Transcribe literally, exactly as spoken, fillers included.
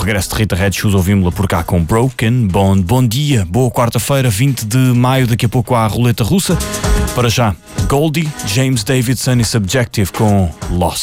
regresso de Rita Red Shoes, ouvimos-la por cá com Broken Bond. Bom dia, boa quarta-feira, vinte de maio, daqui a pouco há a roleta russa. Para já, Goldie, James Davidson e Subjective com Lost.